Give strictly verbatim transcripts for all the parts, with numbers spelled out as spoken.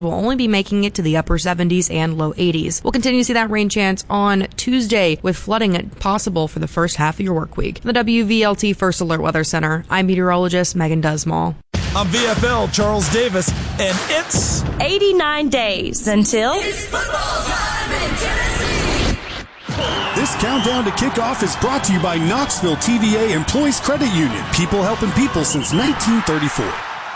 will only be making it to the upper seventies and low eighties. We'll continue to see that rain chance on Tuesday with flooding possible for the first half of your work week. The W V L T First Alert Weather Center, I'm meteorologist Megan Dusmall. I'm V F L Charles Davis, and it's eighty-nine days until it's football time in Tennessee. This countdown to kickoff is brought to you by Knoxville T V A Employees Credit Union. People helping people since nineteen thirty-four.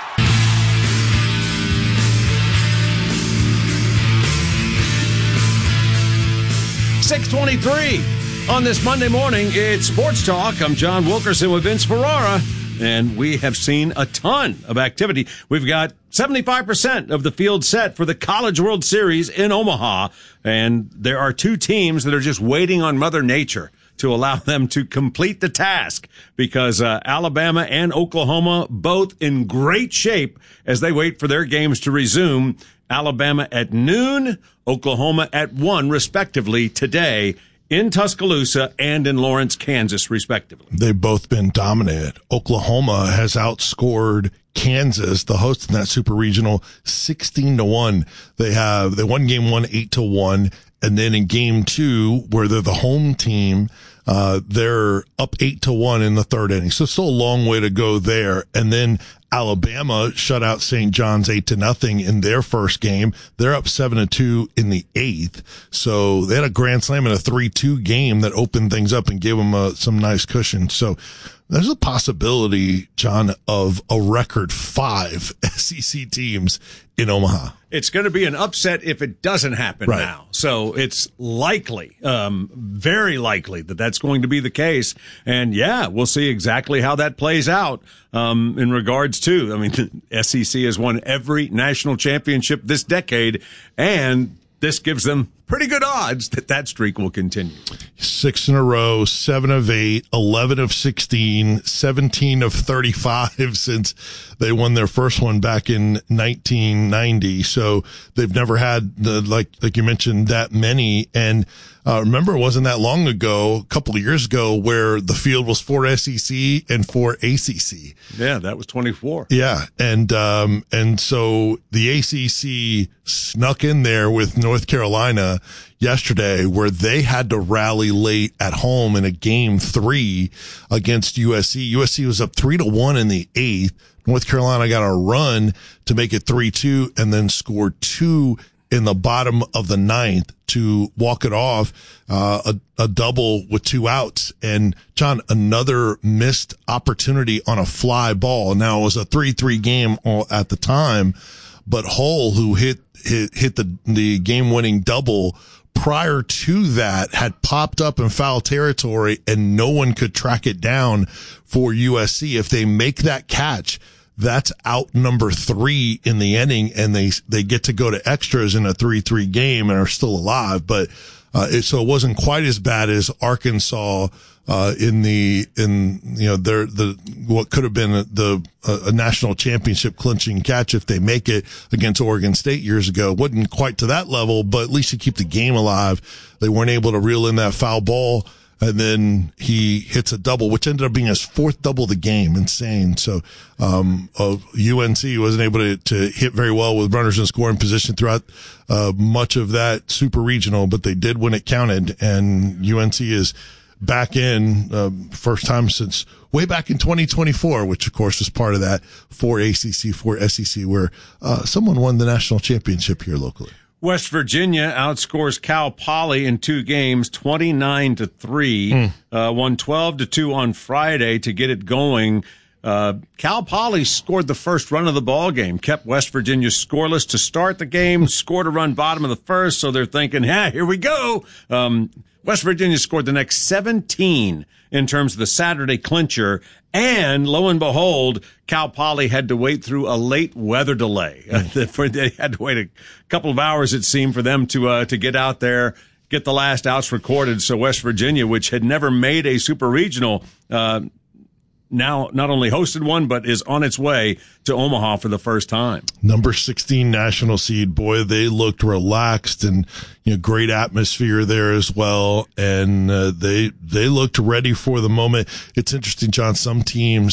six twenty-three on this Monday morning. It's Sports Talk. I'm John Wilkerson with Vince Ferrara, and we have seen a ton of activity. We've got seventy-five percent of the field set for the College World Series in Omaha, and there are two teams that are just waiting on Mother Nature to allow them to complete the task, because uh, Alabama and Oklahoma both in great shape as they wait for their games to resume. Alabama at noon, Oklahoma at one, respectively, today in Tuscaloosa and in Lawrence, Kansas, respectively. They've both been dominated. Oklahoma has outscored Kansas, the host in that super regional, sixteen to one. They have, they won game one, eight to one. And then in game two, where they're the home team, uh, they're up eight to one in the third inning. So still a long way to go there. And then Alabama shut out Saint John's eight to nothing in their first game. They're up seven to two in the eighth. So they had a grand slam in a three two game that opened things up and gave them uh, some nice cushion. So there's a possibility, John, of a record five S E C teams in Omaha. It's going to be an upset if it doesn't happen right. now. So it's likely, um, very likely that that's going to be the case. And yeah, we'll see exactly how that plays out, um, in regards to, I mean, the S E C has won every national championship this decade, and this gives them pretty good odds that that streak will continue. Six in a row, seven of eight, eleven of sixteen, seventeen of thirty-five since they won their first one back in nineteen ninety. So they've never had, the like like you mentioned, that many. And uh, remember, it wasn't that long ago, a couple of years ago, where the field was for S E C and for A C C. Yeah, that was twenty-four. Yeah, and um, and so the A C C snuck in there with North Carolina yesterday, where they had to rally late at home in a game three against U S C. U S C was up three to one in the eighth. North Carolina got a run to make it three two, and then scored two in the bottom of the ninth to walk it off, uh, a, a double with two outs. And John, another missed opportunity on a fly ball. Now it was a three three game at the time, but Hull, who hit, hit, hit the, the game winning double prior to that, had popped up in foul territory, and no one could track it down for U S C. If they make that catch, that's out number three in the inning, and they they get to go to extras in a three three game and are still alive. But uh, it, so it wasn't quite as bad as Arkansas uh, in the in you know their the what could have been a, the a, a national championship clinching catch if they make it against Oregon State years ago. It wasn't quite to that level, but at least you keep the game alive. They weren't able to reel in that foul ball. And then he hits a double, which ended up being his fourth double of the game. Insane. So, um, uh, U N C wasn't able to, to hit very well with runners in scoring position throughout, uh, much of that super regional, but they did when it counted. And U N C is back in, uh, first time since way back in twenty twenty-four, which of course was part of that for A C C, for S E C, where, uh, someone won the national championship here locally. West Virginia outscores Cal Poly in two games, twenty-nine to three. Mm. Uh, won twelve to two on Friday to get it going. Uh, Cal Poly scored the first run of the ball game, kept West Virginia scoreless to start the game, scored a run bottom of the first, so they're thinking, hey, here we go. Um, West Virginia scored the next seventeen in terms of the Saturday clincher, and lo and behold, Cal Poly had to wait through a late weather delay. They had to wait a couple of hours, it seemed, for them to uh, to get out there, get the last outs recorded. So West Virginia, which had never made a super regional, uh, now not only hosted one, but is on its way to Omaha for the first time. Number sixteen national seed. Boy, they looked relaxed, and you know, great atmosphere there as well. And uh, they they looked ready for the moment. It's interesting, John. Some teams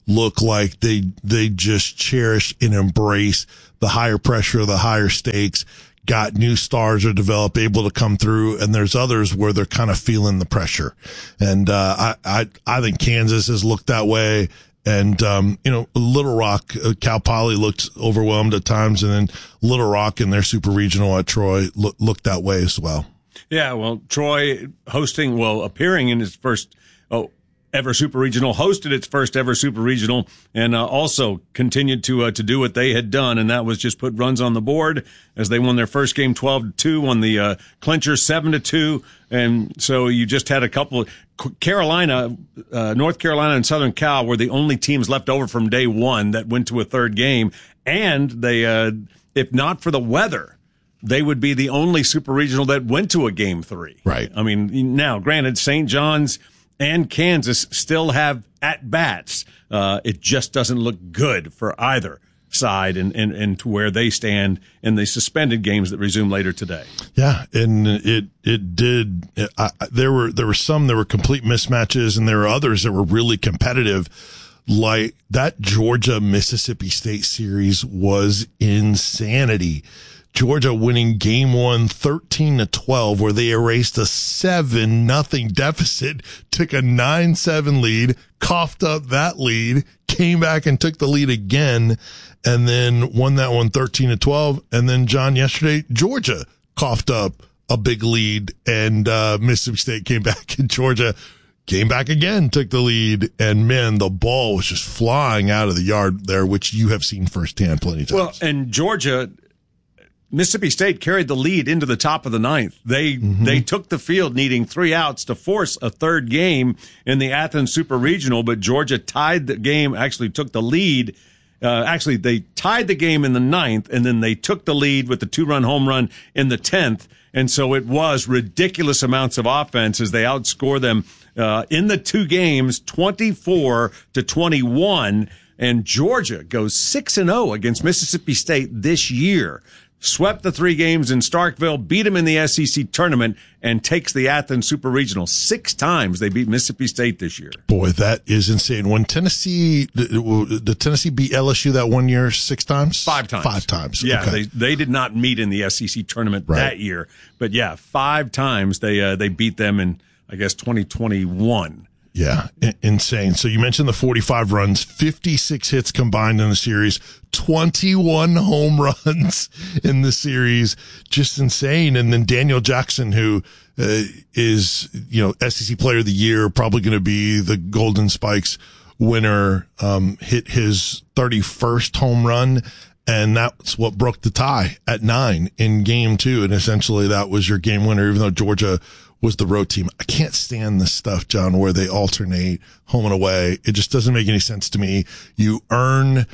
look like they they just cherish and embrace the higher pressure, the higher stakes, got new stars are developed, able to come through, and there's others where they're kind of feeling the pressure. And uh, I, I I think Kansas has looked that way. And, um, you know, Little Rock, uh, Cal Poly looked overwhelmed at times, and then Little Rock and their super regional at Troy look, looked that way as well. Yeah, well, Troy hosting, well, appearing in his first oh, ever super regional, hosted its first ever super regional, and uh, also continued to uh, to do what they had done, and that was just put runs on the board as they won their first game twelve to two, on the uh, clincher seven to two, and so you just had a couple of Carolina, uh, North Carolina and Southern Cal were the only teams left over from day one that went to a third game. And they, uh, if not for the weather, they would be the only super regional that went to a game three. Right. I mean, now granted, Saint John's and Kansas still have at bats. Uh, it just doesn't look good for either side and, and, and to where they stand in the suspended games that resume later today. Yeah. And it, it did. I, there were, there were some that were complete mismatches, and there were others that were really competitive. Like that Georgia Mississippi State series was insanity. Georgia winning game one, thirteen to twelve, where they erased a seven nothing deficit, took a nine seven lead, coughed up that lead, came back and took the lead again, and then won that one thirteen to twelve. And then, John, yesterday, Georgia coughed up a big lead, and uh, Mississippi State came back, and Georgia came back again, took the lead, and man, the ball was just flying out of the yard there, which you have seen firsthand plenty of times. Well, and Georgia, Mississippi State carried the lead into the top of the ninth. They mm-hmm. they took the field needing three outs to force a third game in the Athens Super Regional, but Georgia tied the game, actually took the lead. Uh, actually, they tied the game in the ninth, and then they took the lead with the two-run home run in the tenth. And so it was ridiculous amounts of offense as they outscore them uh, in the two games, twenty-four to twenty-one. And Georgia goes six and oh against Mississippi State this year. Swept the three games in Starkville, beat them in the S E C tournament, and takes the Athens Super Regional. Six times they beat Mississippi State this year. Boy, that is insane. When Tennessee, did Tennessee beat L S U that one year six times? Five times. Five times. Yeah, okay. they they did not meet in the S E C tournament right. that year. But yeah, five times they uh, they beat them in, I guess, twenty twenty-one. Yeah, I- insane. So you mentioned the forty-five runs, fifty-six hits combined in the series, twenty-one home runs in the series, just insane. And then Daniel Jackson, who uh, is, you know, S E C Player of the Year, probably going to be the Golden Spikes winner, um, hit his thirty-first home run. And that's what broke the tie at nine in game two. And essentially that was your game winner, even though Georgia was the road team. I can't stand this stuff, John, where they alternate home and away. It just doesn't make any sense to me. You earn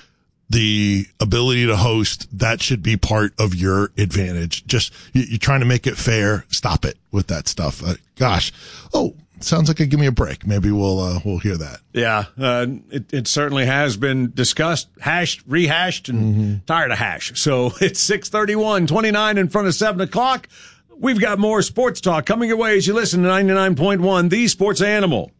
the ability to host. That should be part of your advantage. Just, you're trying to make it fair. Stop it with that stuff. Uh, gosh. Oh, sounds like a give me a break. Maybe we'll, uh, we'll hear that. Yeah. Uh, it, it certainly has been discussed, hashed, rehashed, and mm-hmm. tired of hash. So it's six thirty-one, twenty-nine in front of seven o'clock. We've got more sports talk coming your way as you listen to ninety-nine point one, The Sports Animal.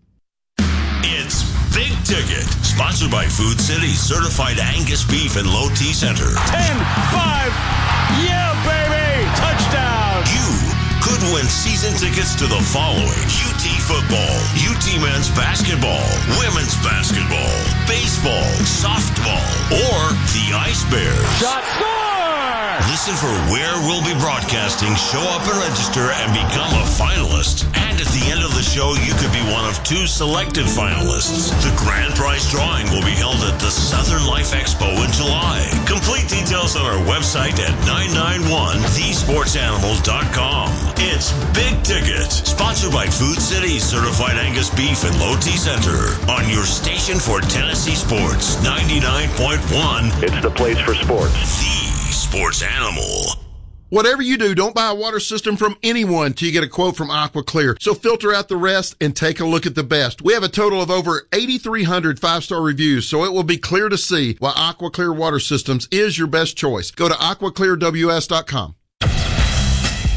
It's Big Ticket, sponsored by Food City, certified Angus beef and low T center. ten, five, yeah, baby, touchdown. You could win season tickets to the following: U T football, U T men's basketball, women's basketball, baseball, softball, or the Ice Bears. Shot, score! Listen for where we'll be broadcasting, show up and register, and become a finalist. And at the end of the show, you could be one of two selected finalists. The grand prize drawing will be held at the Southern Life Expo in July. Complete details on our website at nine nine one the sports animals dot com. It's Big Ticket, sponsored by Food City, certified Angus beef and low T center. On your station for Tennessee sports, ninety-nine point one. It's the place for sports. The Sports Animal. Whatever you do, don't buy a water system from anyone till you get a quote from Aqua Clear. So filter out the rest and take a look at the best. We have a total of over eighty-three hundred five-star reviews, so it will be clear to see why Aqua Clear Water Systems is your best choice. Go to aqua clear w s dot com.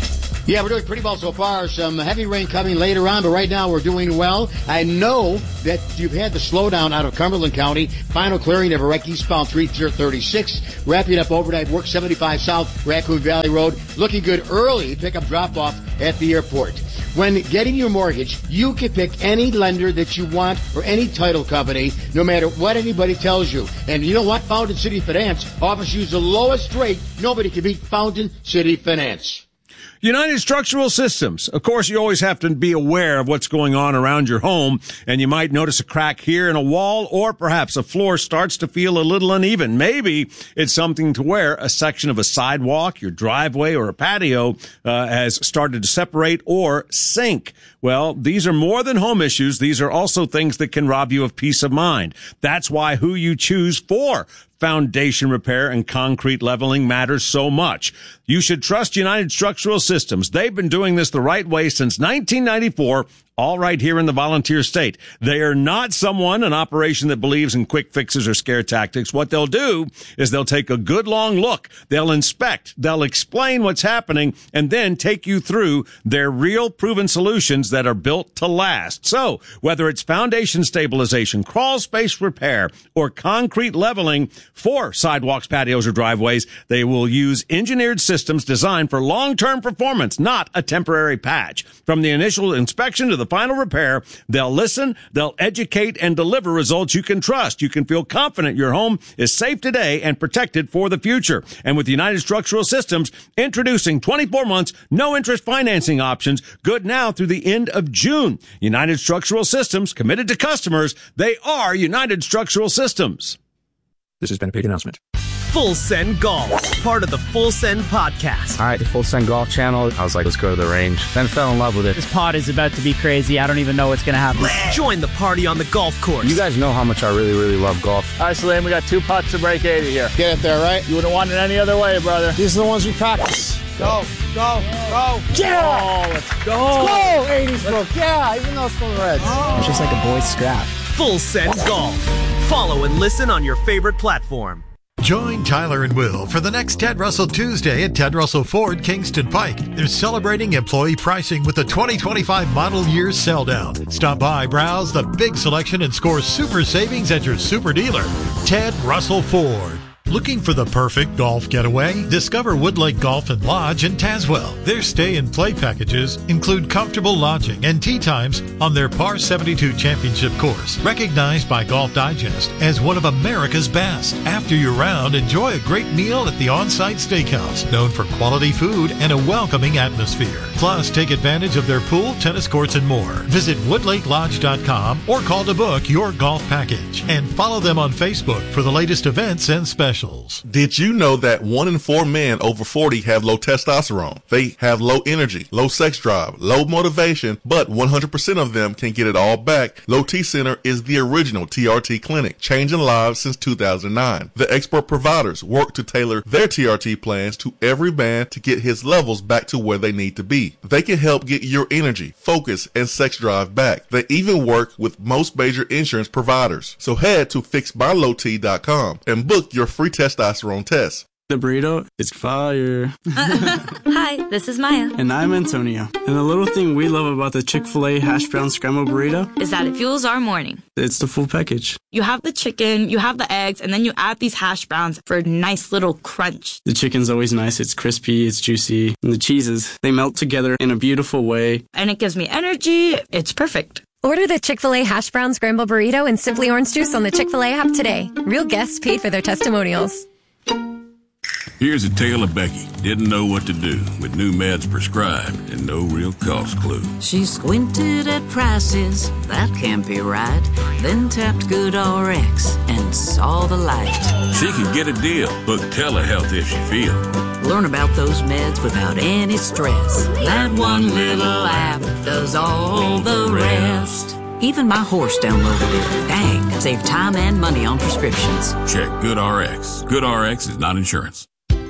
Yeah, we're doing pretty well so far. Some heavy rain coming later on, but right now we're doing well. I know that you've had the slowdown out of Cumberland County. Final clearing of a wreck eastbound three thirty-six. Wrapping up overnight work seventy-five South Raccoon Valley Road. Looking good early. Pick up drop-off at the airport. When getting your mortgage, you can pick any lender that you want or any title company, no matter what anybody tells you. And you know what? Fountain City Finance offers you the lowest rate. Nobody can beat Fountain City Finance. United Structural Systems. Of course, you always have to be aware of what's going on around your home, and you might notice a crack here in a wall, or perhaps a floor starts to feel a little uneven. Maybe it's something to where a section of a sidewalk, your driveway, or a patio uh, has started to separate or sink. Well, these are more than home issues. These are also things that can rob you of peace of mind. That's why who you choose for foundation repair and concrete leveling matters so much. You should trust United Structural Systems. They've been doing this the right way since nineteen ninety-four, all right here in the volunteer state. They are not someone, an operation that believes in quick fixes or scare tactics. What they'll do is they'll take a good long look. They'll inspect. They'll explain what's happening and then take you through their real proven solutions that are built to last. So whether it's foundation stabilization, crawl space repair, or concrete leveling for sidewalks, patios, or driveways, they will use engineered systems designed for long-term performance, not a temporary patch. From the initial inspection to the final repair, they'll listen, they'll educate, and deliver results you can trust. You can feel confident your home is safe today and protected for the future. And with United Structural Systems, introducing twenty-four months, no interest financing options, good now through the end of June. United Structural Systems, committed to customers. They are United Structural Systems. This has been a paid announcement. Full Send Golf, part of the Full Send podcast. All right, the Full Send Golf channel. I was like, let's go to the range. Then fell in love with it. This pod is about to be crazy. I don't even know what's going to happen. Join the party on the golf course. You guys know how much I really, really love golf. All right, Salim, we got two putts to break eighty here. Get it there, right? You wouldn't want it any other way, brother. These are the ones we practice. Go, go, go. Yeah! Oh, let's go. Let's go! eighties book. Yeah, even though it's from the Reds. Oh. It's just like a boy's scrap. Full Send Golf. Follow and listen on your favorite platform. Join Tyler and Will for the next Ted Russell Tuesday at Ted Russell Ford Kingston Pike. They're celebrating employee pricing with the twenty twenty-five model year sell down. Stop by, browse the big selection, and score super savings at your super dealer, Ted Russell Ford. Looking for the perfect golf getaway? Discover Woodlake Golf and Lodge in Tazewell. Their stay and play packages include comfortable lodging and tee times on their Par seventy-two Championship course, recognized by Golf Digest as one of America's best. After your round, enjoy a great meal at the on-site steakhouse, known for quality food and a welcoming atmosphere. Plus, take advantage of their pool, tennis courts, and more. Visit woodlake lodge dot com or call to book your golf package. And follow them on Facebook for the latest events and specials. Did you know that one in four men over forty have low testosterone? They have low energy, low sex drive, low motivation, but one hundred percent of them can get it all back. Low T Center is the original T R T clinic, changing lives since two thousand nine. The expert providers work to tailor their T R T plans to every man to get his levels back to where they need to be. They can help get your energy, focus, and sex drive back. They even work with most major insurance providers. So head to fix my low t dot com and book your free testosterone test. The burrito is fire. Hi, this is Maya. And I'm Antonio. And the little thing we love about the Chick-fil-A hash brown scramble burrito is that it fuels our morning. It's the full package. You have the chicken, you have the eggs, and then you add these hash browns for a nice little crunch. The chicken's always nice. It's crispy, it's juicy. And the cheeses, they melt together in a beautiful way. And it gives me energy. It's perfect. Order the Chick-fil-A Hash Brown Scramble Burrito and Simply Orange Juice on the Chick-fil-A app today. Real guests paid for their testimonials. Here's a tale of Becky. Didn't know what to do with new meds prescribed and no real cost clue. She squinted at prices, that can't be right. Then tapped GoodRx and saw the light. She could get a deal. Book telehealth if she feel. Learn about those meds without any stress. That one little app does all the rest. Even my horse downloaded it. Dang, save time and money on prescriptions. Check GoodRx. GoodRx is not insurance.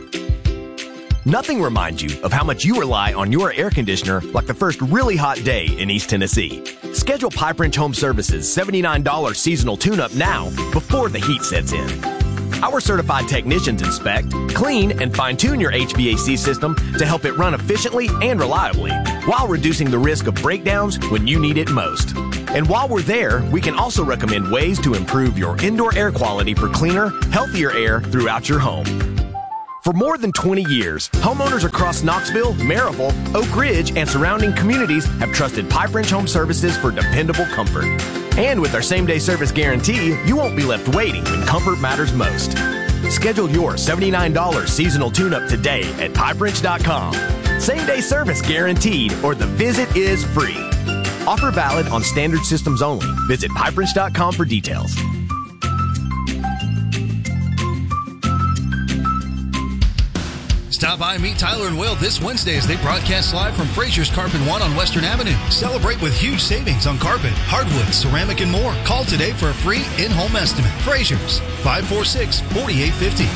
Nothing reminds you of how much you rely on your air conditioner like the first really hot day in East Tennessee. Schedule Pipe Wrench Home Services' seventy-nine dollars seasonal tune-up now before the heat sets in. Our certified technicians inspect, clean, and fine-tune your H V A C system to help it run efficiently and reliably, while reducing the risk of breakdowns when you need it most. And while we're there, we can also recommend ways to improve your indoor air quality for cleaner, healthier air throughout your home. For more than twenty years, homeowners across Knoxville, Maryville, Oak Ridge, and surrounding communities have trusted Pipe Wrench Home Services for dependable comfort. And with our same-day service guarantee, you won't be left waiting when comfort matters most. Schedule your seventy-nine dollars seasonal tune-up today at pipe wrench dot com. Same-day service guaranteed, or the visit is free. Offer valid on standard systems only. Visit pipe wrench dot com for details. Stop by and meet Tyler and Will this Wednesday as they broadcast live from Frazier's Carpet One on Western Avenue. Celebrate with huge savings on carpet, hardwood, ceramic, and more. Call today for a free in-home estimate. Frazier's, five four six, four eight five zero.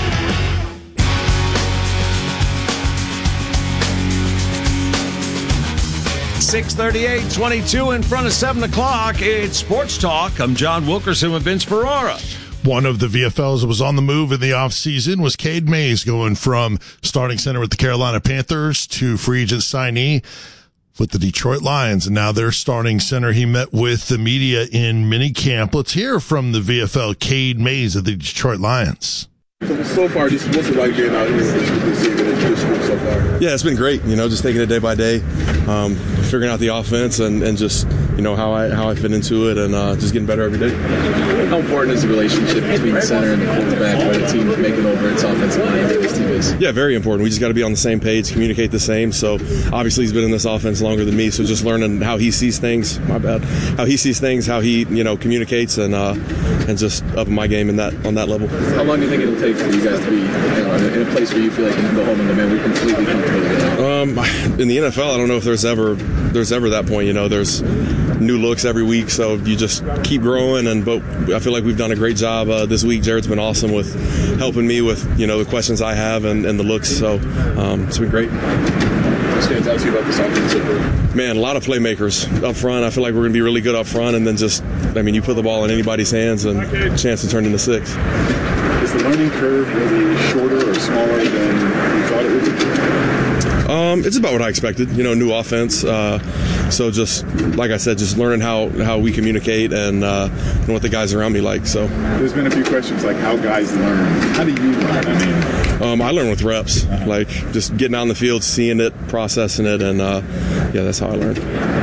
six thirty-eight, twenty-two in front of seven o'clock. It's Sports Talk. I'm John Wilkerson with Vince Ferrara. One of the V F Ls that was on the move in the offseason was Cade Mays, going from starting center with the Carolina Panthers to free agent signee with the Detroit Lions, and now they're starting center. He met with the media in minicamp. Let's hear from the V F L, Cade Mays of the Detroit Lions. So far, just what's it like being out here this season and this group so far? Yeah, it's been great. You know, just taking it day by day, um, figuring out the offense and, and just you know how I how I fit into it, and uh, just getting better every day. How important is the relationship between the center and the quarterback, where the team make it over its offensive line? This team is. Yeah, very important. We just got to be on the same page, communicate the same. So obviously he's been in this offense longer than me, so just learning how he sees things. My bad. How he sees things, how he you know communicates, and uh, and just upping my game in that on that level. How long do you think it'll take for you guys to be you know, in a place where you feel like you can go home and go, man, we're completely comfortable together? Um, in the N F L, I don't know if there's ever there's ever that point. You know, there's new looks every week, so you just keep growing. And but I feel like we've done a great job uh, this week. Jared's been awesome with helping me with you know the questions I have and, and the looks. So um, it's been great. What stands out to you about this offense? Man, a lot of playmakers up front. I feel like we're going to be really good up front, and then just I mean, you put the ball in anybody's hands and a chance to turn into six. Is the learning curve really shorter or smaller than you thought it would be? Um, it's about what I expected. You know, new offense. Uh, so just like I said, just learning how, how we communicate and, uh, and what the guys around me like. So there's been a few questions like how guys learn. How do you learn? I mean, um, I learn with reps, uh-huh. like just getting out in the field, seeing it, processing it, and uh, yeah, that's how I learned.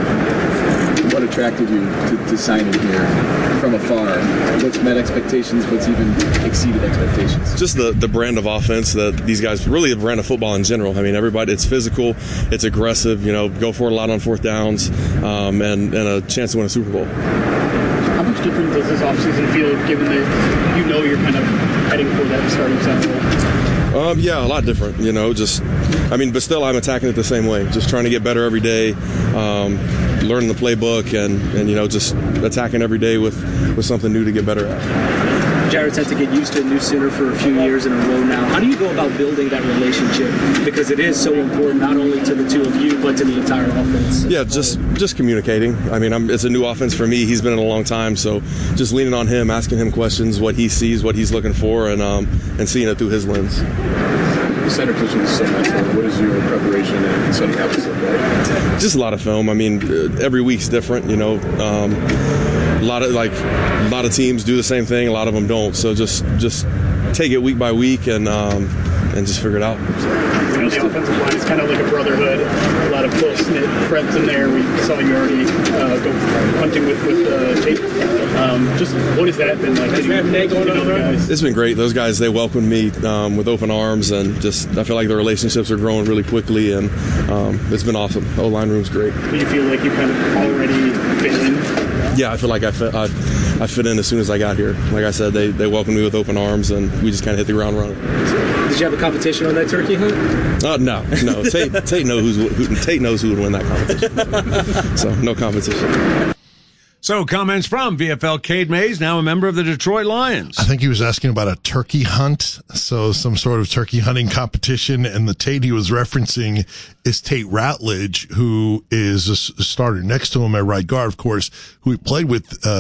What attracted you to, to signing here from afar? What's met expectations? What's even exceeded expectations? Just the, the brand of offense that these guys, really the brand of football in general. I mean, everybody, it's physical, it's aggressive, you know, go for it a lot on fourth downs, um, and, and a chance to win a Super Bowl. How much different does this offseason feel, given that you know you're kind of heading for that starting center? Um, yeah, a lot different, you know, just, I mean, but still I'm attacking it the same way, just trying to get better every day, um, learning the playbook and, and, you know, just attacking every day with, with something new to get better at. Jared's had to get used to a new center for a few years in a row now. How do you go about building that relationship? Because it is so important, not only to the two of you, but to the entire offense. Yeah, just just communicating. I mean, I'm, it's a new offense for me. He's been in a long time, so just leaning on him, asking him questions, what he sees, what he's looking for, and um, and seeing it through his lens. The center position is so much fun. What is your preparation and setting up this look like? Just a lot of film. I mean, every week's different, you know. Um, a lot of like a lot of teams do the same thing. A lot of them don't. So just just take it week by week and um, and just figure it out. You know, the offensive line is kind of like a brotherhood. A lot of close-knit friends in there. We saw you already uh, go hunting with, with uh, Tate. Um, just what has that been like? Has that been going on, guys? It's been great. Those guys, they welcomed me um, with open arms, and just I feel like the relationships are growing really quickly, and um, it's been awesome. The O-line room's great. Do you feel like you kind of already fit in? Yeah, I feel like I fit, I, I fit in as soon as I got here. Like I said, they, they welcomed me with open arms, and we just kind of hit the ground running. Did you have a competition on that turkey hunt? Uh, no, no. Tate, Tate, knows who's, who, Tate knows who would win that competition. So, no competition. So, comments from V F L Cade Mays, now a member of the Detroit Lions. I think he was asking about a turkey hunt, so some sort of turkey hunting competition, and the Tate he was referencing is Tate Ratledge, who is a starter next to him at right guard, of course, who he played with uh,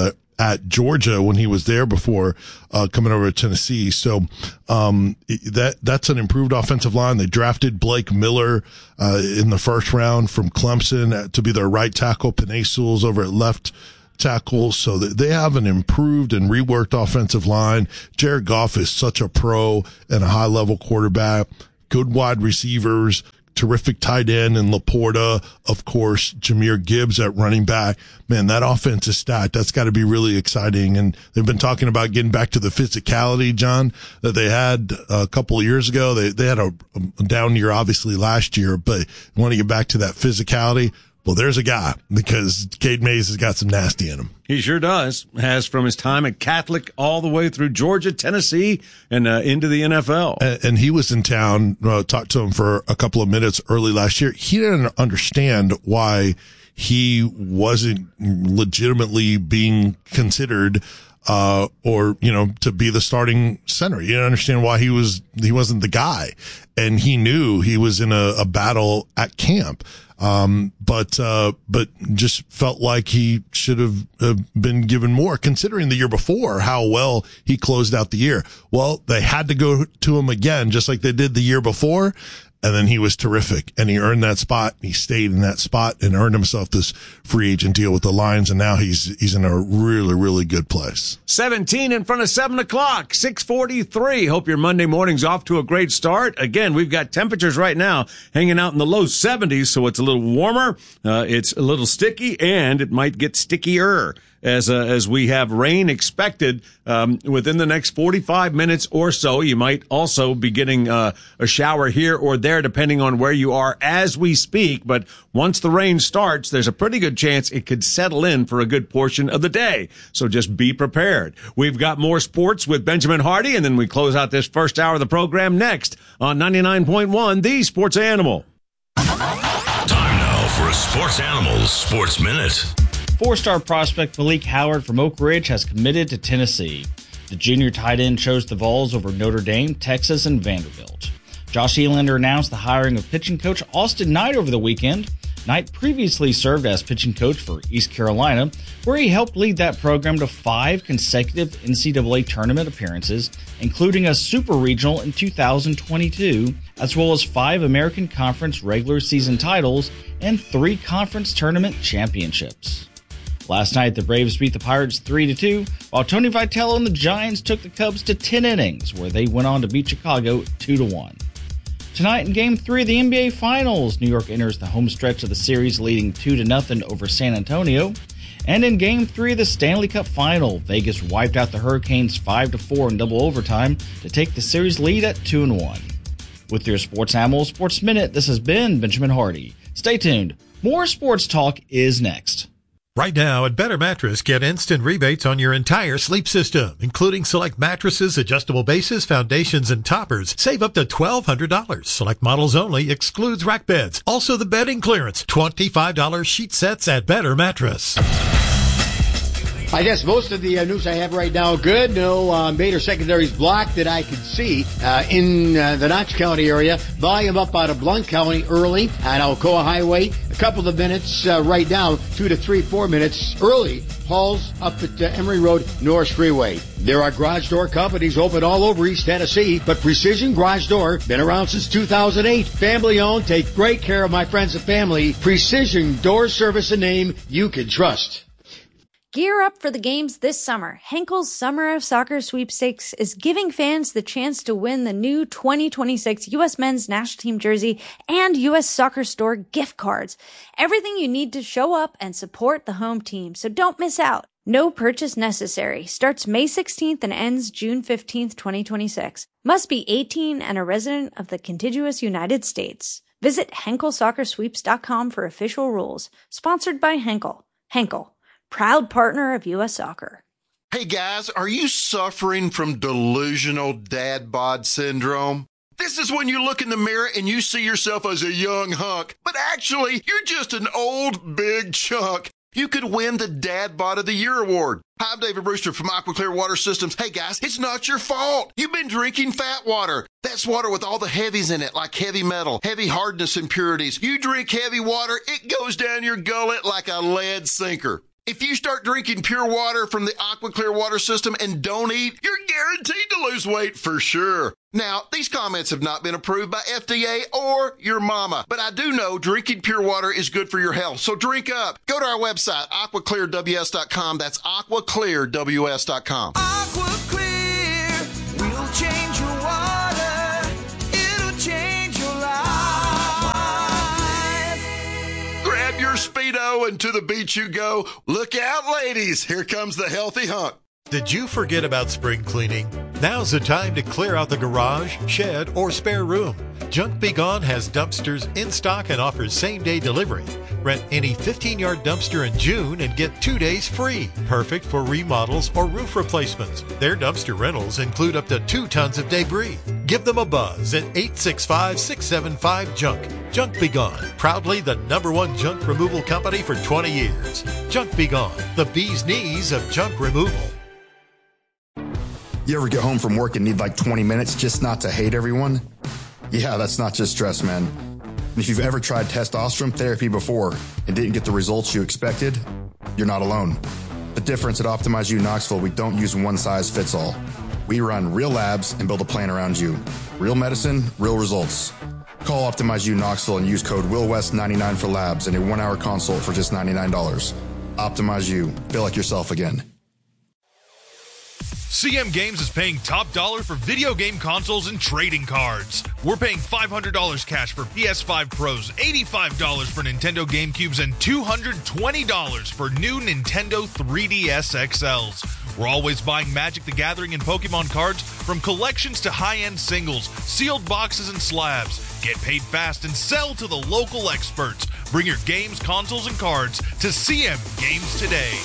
at Georgia when he was there before uh, coming over to Tennessee. So um, that that's an improved offensive line. They drafted Blake Miller uh, in the first round from Clemson to be their right tackle. Penei Sewell's over at left tackle, so that they have an improved and reworked offensive line. Jared Goff is such a pro and a high level quarterback. Good wide receivers, terrific tight end in Laporta, of course, Jahmyr Gibbs at running back. Man, that offense is stacked. That's got to be really exciting. And they've been talking about getting back to the physicality, John, that they had a couple of years ago. They they had a, a down year, obviously, last year, but want to get back to that physicality. Well, there's a guy, because Cade Mays has got some nasty in him. He sure does. Has from his time at Catholic all the way through Georgia, Tennessee, and uh, into the N F L. And, and he was in town, uh, talked to him for a couple of minutes early last year. He didn't understand why he wasn't legitimately being considered uh, or, you know, to be the starting center. He didn't understand why he was, he wasn't the guy. And he knew he was in a, a battle at camp. Um, but, uh, but just felt like he should have uh, been given more, considering the year before how well he closed out the year. Well, they had to go to him again, just like they did the year before. And then he was terrific, and he earned that spot. He stayed in that spot and earned himself this free agent deal with the Lions. And now he's, he's in a really, really good place. seventeen in front of seven o'clock, six forty-three. Hope your Monday morning's off to a great start. Again, we've got temperatures right now hanging out in the low seventies, so it's a little warmer. Uh, it's a little sticky, and it might get stickier as uh, as we have rain expected um, within the next forty-five minutes or so. You might also be getting uh, a shower here or there, depending on where you are as we speak. But once the rain starts, there's a pretty good chance it could settle in for a good portion of the day. So just be prepared. We've got more sports with Benjamin Hardy, and then we close out this first hour of the program next on ninety-nine point one, The Sports Animal. Time now for a Sports Animals Sports Minute. Four-star prospect Malik Howard from Oak Ridge has committed to Tennessee. The junior tight end chose the Vols over Notre Dame, Texas, and Vanderbilt. Josh Elander announced the hiring of pitching coach Austin Knight over the weekend. Knight previously served as pitching coach for East Carolina, where he helped lead that program to five consecutive N C double A tournament appearances, including a Super Regional in two thousand twenty-two, as well as five American Conference regular season titles and three conference tournament championships. Last night, the Braves beat the Pirates three to two, while Tony Vitello and the Giants took the Cubs to ten innings, where they went on to beat Chicago two to one. Tonight in Game three of the N B A Finals, New York enters the home stretch of the series, leading two to nothing over San Antonio. And in Game three of the Stanley Cup Final, Vegas wiped out the Hurricanes five to four in double overtime to take the series lead at two and one. With your Sports Animal Sports Minute, this has been Benjamin Hardy. Stay tuned. More sports talk is next. Right now at Better Mattress, get instant rebates on your entire sleep system, including select mattresses, adjustable bases, foundations, and toppers. Save up to twelve hundred dollars. Select models only, excludes rack beds. Also the bedding clearance, twenty-five dollars sheet sets at Better Mattress. I guess most of the uh, news I have right now good. No uh, Bader secondaries blocked that I could see uh, in uh, the Knox County area. Volume up out of Blount County early on Alcoa Highway. A couple of minutes uh, right now, two to three, four minutes early. Halls up at uh, Emory Road, Norris Freeway. There are garage door companies open all over East Tennessee, but Precision Garage Door, been around since two thousand eight. Family owned, take great care of my friends and family. Precision Door Service, a name you can trust. Gear up for the games this summer. Henkel's Summer of Soccer Sweepstakes is giving fans the chance to win the new twenty twenty-six U S Men's National Team jersey and U S Soccer Store gift cards. Everything you need to show up and support the home team, so don't miss out. No purchase necessary. Starts May sixteenth and ends June fifteenth, twenty twenty-six. Must be eighteen and a resident of the contiguous United States. Visit Henkel Soccer Sweeps dot com for official rules. Sponsored by Henkel. Henkel, proud partner of U S Soccer. Hey guys, are you suffering from delusional dad bod syndrome? This is when you look in the mirror and you see yourself as a young hunk, but actually you're just an old big chunk. You could win the Dad Bod of the Year award. Hi, I'm David Brewster from Aqua Clear Water Systems. Hey guys, it's not your fault. You've been drinking fat water. That's water with all the heavies in it, like heavy metal, heavy hardness impurities. You drink heavy water, it goes down your gullet like a lead sinker. If you start drinking pure water from the AquaClear water system and don't eat, you're guaranteed to lose weight for sure. Now, these comments have not been approved by F D A or your mama, but I do know drinking pure water is good for your health, so drink up. Go to our website, aqua clear w s dot com. That's aqua clear w s dot com. AquaClear will change your water. It'll change your life. Grab your Speedo and to the beach you go. Look out, ladies. Here comes the healthy hunk. Did you forget about spring cleaning? Now's the time to clear out the garage, shed, or spare room. Junk Be Gone has dumpsters in stock and offers same-day delivery. Rent any fifteen-yard dumpster in June and get two days free. Perfect for remodels or roof replacements. Their dumpster rentals include up to two tons of debris. Give them a buzz at eight six five, six seven five, JUNK. Junk Be Gone, proudly the number one junk removal company for twenty years. Junk Be Gone, the bee's knees of junk removal. You ever get home from work and need like twenty minutes just not to hate everyone? Yeah, that's not just stress, man. And if you've ever tried testosterone therapy before and didn't get the results you expected, you're not alone. The difference at Optimize U Knoxville, we don't use one size fits all. We run real labs and build a plan around you. Real medicine, real results. Call Optimize U Knoxville and use code Will West ninety-nine for labs and a one-hour consult for just ninety-nine dollars. Optimize U. Feel like yourself again. C M Games is paying top dollar for video game consoles and trading cards. We're paying five hundred dollars cash for P S five Pros, eighty-five dollars for Nintendo GameCubes, and two hundred twenty dollars for new Nintendo three D S X Ls. We're always buying Magic the Gathering and Pokemon cards, from collections to high-end singles, sealed boxes and slabs. Get paid fast and sell to the local experts. Bring your games, consoles, and cards to C M Games today.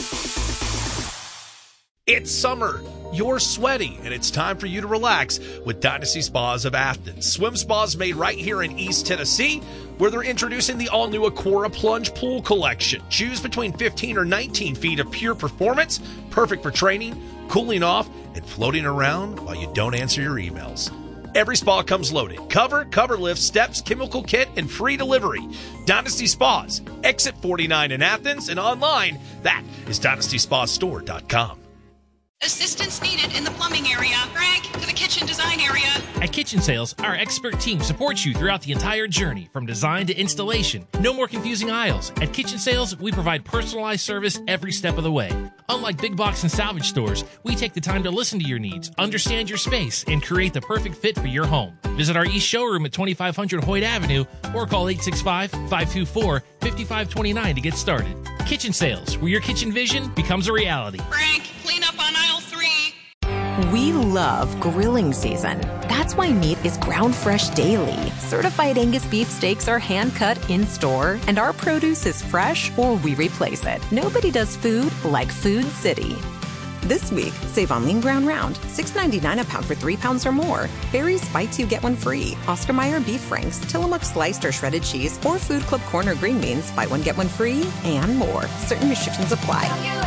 It's summer. You're sweaty, and it's time for you to relax with Dynasty Spas of Athens. Swim spas made right here in East Tennessee, where they're introducing the all-new Aquara Plunge Pool Collection. Choose between fifteen or nineteen feet of pure performance, perfect for training, cooling off, and floating around while you don't answer your emails. Every spa comes loaded. Cover, cover lift, steps, chemical kit, and free delivery. Dynasty Spas, Exit forty-nine in Athens, and online, that is dynasty spa store dot com. Assistance needed in the plumbing area. Greg, to the kitchen design area. At Kitchen Sales, our expert team supports you throughout the entire journey, from design to installation. No more confusing aisles. At Kitchen Sales, we provide personalized service every step of the way. Unlike big box and salvage stores, we take the time to listen to your needs, understand your space, and create the perfect fit for your home. Visit our East showroom at twenty-five hundred Hoyt Avenue or call eight six five, five two four, five five two nine to get started. Kitchen Sales, where your kitchen vision becomes a reality. Frank, clean up on aisle three. We love grilling season. That's why meat is ground fresh daily. Certified Angus beef steaks are hand cut in store, and our produce is fresh or we replace it. Nobody does food like Food City. This week, save on lean ground round, six ninety-nine a pound for three pounds or more. Barry's Buy Two Get One Free, Oscar Mayer Beef Franks, Tillamook Sliced or Shredded Cheese, or Food Club Corner Green Beans, Buy One Get One Free, and more. Certain restrictions apply.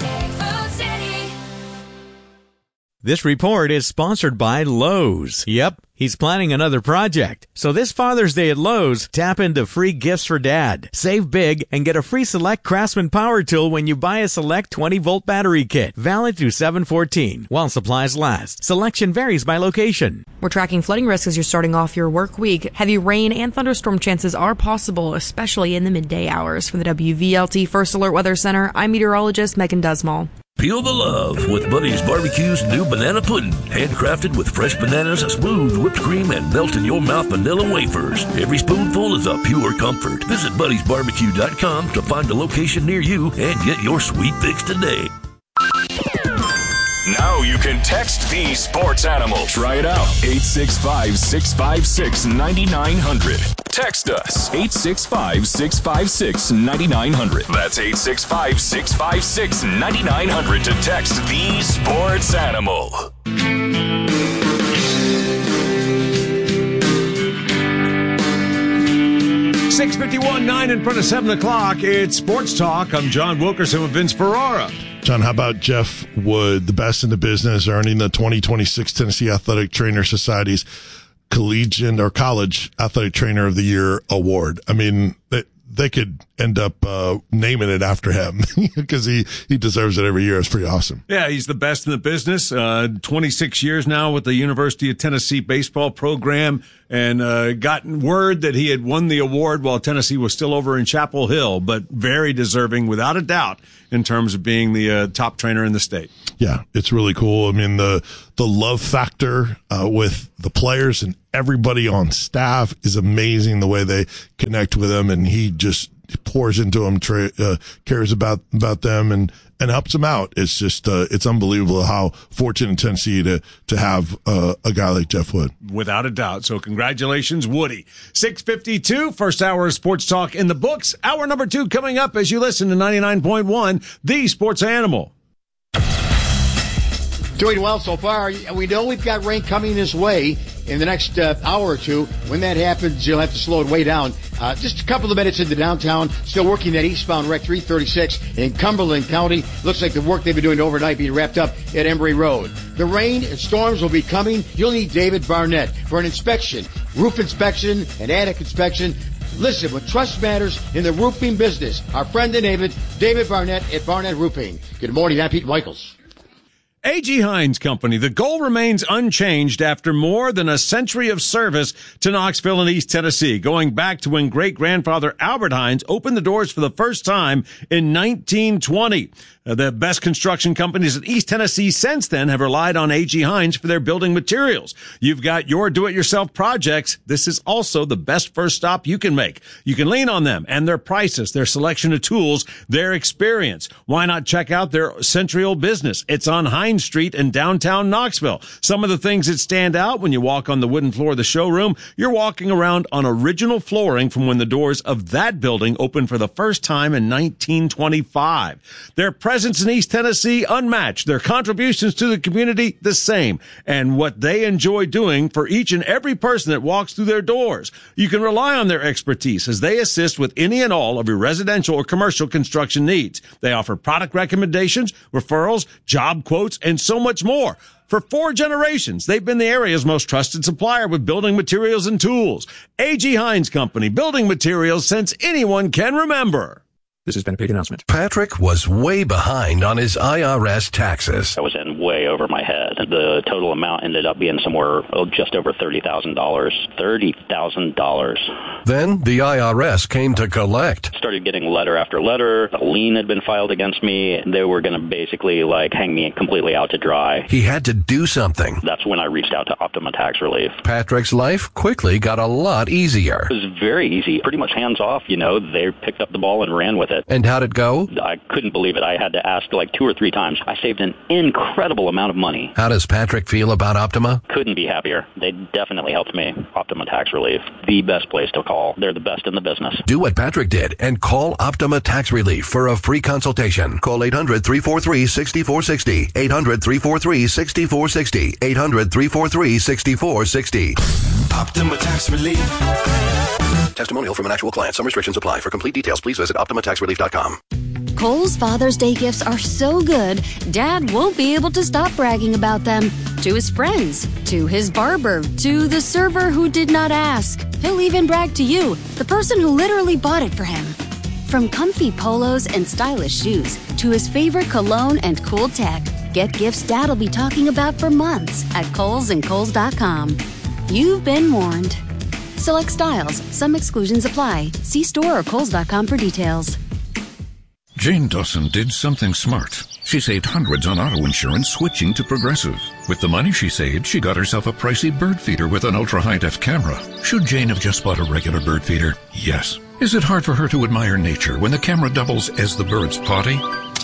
This report is sponsored by Lowe's. Yep, he's planning another project. So this Father's Day at Lowe's, tap into free gifts for Dad. Save big and get a free Select Craftsman power tool when you buy a Select twenty volt battery kit. Valid through seven fourteen while supplies last. Selection varies by location. We're tracking flooding risk as you're starting off your work week. Heavy rain and thunderstorm chances are possible, especially in the midday hours. From the W V L T First Alert Weather Center, I'm meteorologist Megan Dusmal. Peel the love with Buddy's Barbecue's new banana pudding. Handcrafted with fresh bananas, smooth whipped cream, and melt-in-your-mouth vanilla wafers. Every spoonful is a pure comfort. Visit buddies barbecue dot com to find a location near you and get your sweet fix today. Now you can text the sports animal. Try it out. eight six five, six five six, nine nine zero zero. Text us. eight six five, six five six, nine nine zero zero. That's eight six five, six five six, nine nine zero zero to text the sports animal. six fifty-one, nine in front of seven o'clock. It's Sports Talk. I'm John Wilkerson with Vince Ferrara. John, how about Jeff Wood, the best in the business, earning the twenty twenty-six Tennessee Athletic Trainer Society's Collegiate or College Athletic Trainer of the Year award? I mean, they could end up uh, naming it after him because he, he deserves it every year. It's pretty awesome. Yeah, he's the best in the business. Uh, twenty-six years now with the University of Tennessee baseball program, and uh, gotten word that he had won the award while Tennessee was still over in Chapel Hill, but very deserving, without a doubt, in terms of being the uh, top trainer in the state. Yeah, it's really cool. I mean, the the love factor uh, with the players and everybody on staff is amazing, the way they connect with him, and he just pours into them, tra- uh, cares about about them, and and helps them out. It's just uh, it's unbelievable how fortunate in Tennessee to to have uh, a guy like Jeff Wood. Without a doubt. So congratulations, Woody. six fifty-two, first hour of Sports Talk in the books. Hour number two coming up as you listen to ninety-nine point one, The Sports Animal. Doing well so far. We know we've got rain coming this way in the next uh, hour or two. When that happens, you'll have to slow it way down. Uh, just a couple of minutes into downtown, still working that eastbound Rec three thirty-six in Cumberland County. Looks like the work they've been doing overnight being wrapped up at Embry Road. The rain and storms will be coming. You'll need David Barnett for an inspection, roof inspection, and attic inspection. Listen, what trust matters in the roofing business. Our friend and David, David Barnett at Barnett Roofing. Good morning, I'm Pete Michaels. A G. Hines Company. The goal remains unchanged after more than a century of service to Knoxville and East Tennessee, going back to when great-grandfather Albert Hines opened the doors for the first time in nineteen twenty. Uh, the best construction companies in East Tennessee since then have relied on A G. Hines for their building materials. You've got your do-it-yourself projects. This is also the best first stop you can make. You can lean on them and their prices, their selection of tools, their experience. Why not check out their century business? It's on Hines Street in downtown Knoxville. Some of the things that stand out when you walk on the wooden floor of the showroom, you're walking around on original flooring from when the doors of that building opened for the first time in nineteen twenty-five. Their presence in East Tennessee, unmatched. Their contributions to the community, the same. And what they enjoy doing for each and every person that walks through their doors. You can rely on their expertise as they assist with any and all of your residential or commercial construction needs. They offer product recommendations, referrals, job quotes, and so much more. For four generations, they've been the area's most trusted supplier with building materials and tools. A G. Hines Company, building materials since anyone can remember. This has been a big announcement. Patrick was way behind on his I R S taxes. I was in way over my head. The total amount ended up being somewhere oh, just over thirty thousand dollars. thirty thousand dollars. Then the I R S came to collect. Started getting letter after letter. A lien had been filed against me. They were going to basically like hang me completely out to dry. He had to do something. That's when I reached out to Optima Tax Relief. Patrick's life quickly got a lot easier. It was very easy. Pretty much hands off, you know. They picked up the ball and ran with it. And how'd it go? I couldn't believe it. I had to ask like two or three times. I saved an incredible amount of money. How does Patrick feel about Optima? Couldn't be happier. They definitely helped me. Optima Tax Relief, the best place to call. They're the best in the business. Do what Patrick did and call Optima Tax Relief for a free consultation. Call eight hundred, three four three, six four six zero. eight hundred, three four three, six four six zero. eight hundred, three four three, six four six zero. Optima Tax Relief. Testimonial from an actual client. Some restrictions apply. For complete details, please visit optima tax relief dot com. Kohl's Father's Day gifts are so good, Dad won't be able to stop bragging about them. To his friends, to his barber, to the server who did not ask. He'll even brag to you, the person who literally bought it for him. From comfy polos and stylish shoes, to his favorite cologne and cool tech, get gifts Dad'll be talking about for months at Kohl's and Kohl's dot com. You've been warned. Select styles. Some exclusions apply. See store or Kohl's dot com for details. Jane Dawson did something smart. She saved hundreds on auto insurance switching to Progressive. With the money she saved, she got herself a pricey bird feeder with an ultra-high-def camera. Should Jane have just bought a regular bird feeder? Yes. Is it hard for her to admire nature when the camera doubles as the bird's potty?